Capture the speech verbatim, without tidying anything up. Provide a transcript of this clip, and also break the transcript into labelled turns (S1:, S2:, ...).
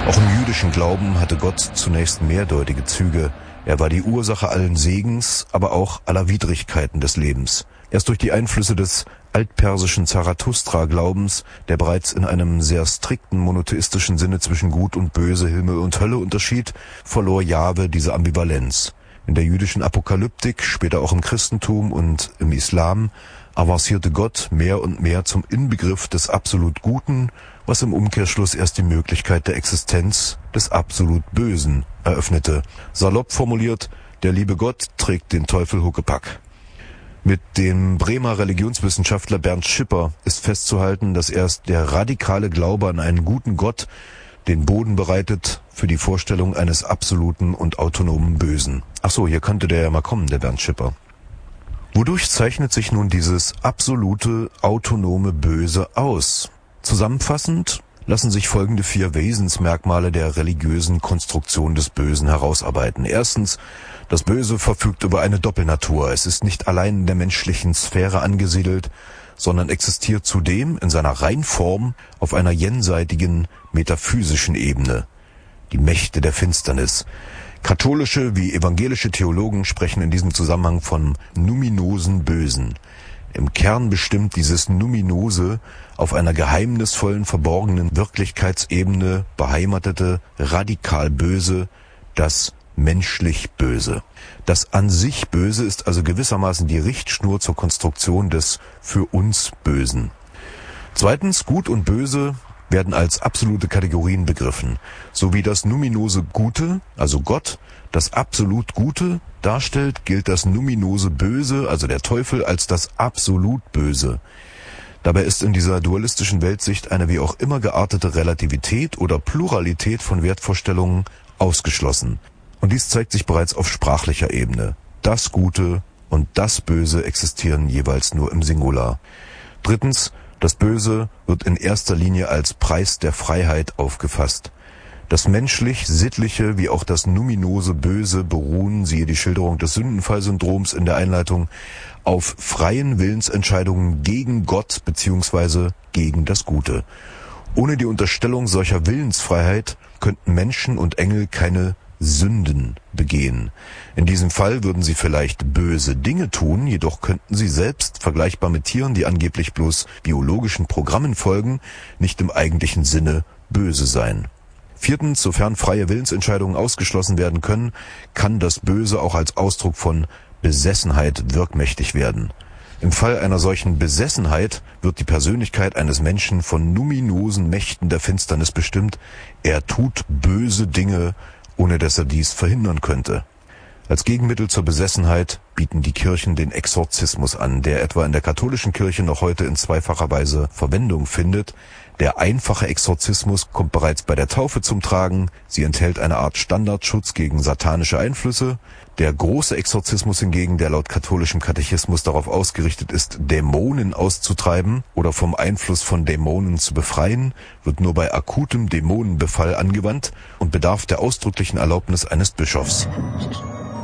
S1: Auch im jüdischen Glauben hatte Gott zunächst mehrdeutige Züge. Er war die Ursache allen Segens, aber auch aller Widrigkeiten des Lebens. Erst durch die Einflüsse des altpersischen Zarathustra-Glaubens, der bereits in einem sehr strikten monotheistischen Sinne zwischen Gut und Böse, Himmel und Hölle unterschied, verlor Jahwe diese Ambivalenz. In der jüdischen Apokalyptik, später auch im Christentum und im Islam, avancierte Gott mehr und mehr zum Inbegriff des absolut Guten, was im Umkehrschluss erst die Möglichkeit der Existenz des absolut Bösen eröffnete. Salopp formuliert, der liebe Gott trägt den Teufel Huckepack. Mit dem Bremer Religionswissenschaftler Bernd Schipper ist festzuhalten, dass erst der radikale Glaube an einen guten Gott den Boden bereitet für die Vorstellung eines absoluten und autonomen Bösen. Ach so, hier könnte der ja mal kommen, der Bernd Schipper. Wodurch zeichnet sich nun dieses absolute, autonome Böse aus? Zusammenfassend lassen sich folgende vier Wesensmerkmale der religiösen Konstruktion des Bösen herausarbeiten. Erstens, das Böse verfügt über eine Doppelnatur. Es ist nicht allein in der menschlichen Sphäre angesiedelt, sondern existiert zudem in seiner Reinform auf einer jenseitigen, metaphysischen Ebene. Die Mächte der Finsternis. Katholische wie evangelische Theologen sprechen in diesem Zusammenhang von numinosen Bösen. Im Kern bestimmt dieses Numinose auf einer geheimnisvollen, verborgenen Wirklichkeitsebene beheimatete, radikal Böse, das menschlich Böse. Das an sich Böse ist also gewissermaßen die Richtschnur zur Konstruktion des für uns Bösen. Zweitens, Gut und Böse werden als absolute Kategorien begriffen, so wie das numinose Gute, also Gott, das absolut Gute darstellt, gilt das numinose Böse, also der Teufel, als das absolut Böse. Dabei ist in dieser dualistischen Weltsicht eine wie auch immer geartete Relativität oder Pluralität von Wertvorstellungen ausgeschlossen. Und dies zeigt sich bereits auf sprachlicher Ebene. Das Gute und das Böse existieren jeweils nur im Singular. Drittens, das Böse wird in erster Linie als Preis der Freiheit aufgefasst. Das menschlich-sittliche wie auch das numinose Böse beruhen, siehe die Schilderung des Sündenfallsyndroms in der Einleitung, auf freien Willensentscheidungen gegen Gott bzw. gegen das Gute. Ohne die Unterstellung solcher Willensfreiheit könnten Menschen und Engel keine Sünden begehen. In diesem Fall würden sie vielleicht böse Dinge tun, jedoch könnten sie selbst, vergleichbar mit Tieren, die angeblich bloß biologischen Programmen folgen, nicht im eigentlichen Sinne böse sein. Viertens, sofern freie Willensentscheidungen ausgeschlossen werden können, kann das Böse auch als Ausdruck von Besessenheit wirkmächtig werden. Im Fall einer solchen Besessenheit wird die Persönlichkeit eines Menschen von numinosen Mächten der Finsternis bestimmt. Er tut böse Dinge, ohne dass er dies verhindern könnte. Als Gegenmittel zur Besessenheit bieten die Kirchen den Exorzismus an, der etwa in der katholischen Kirche noch heute in zweifacher Weise Verwendung findet. Der einfache Exorzismus kommt bereits bei der Taufe zum Tragen. Sie enthält eine Art Standardschutz gegen satanische Einflüsse. Der große Exorzismus hingegen, der laut katholischem Katechismus darauf ausgerichtet ist, Dämonen auszutreiben oder vom Einfluss von Dämonen zu befreien, wird nur bei akutem Dämonenbefall angewandt und bedarf der ausdrücklichen Erlaubnis eines Bischofs.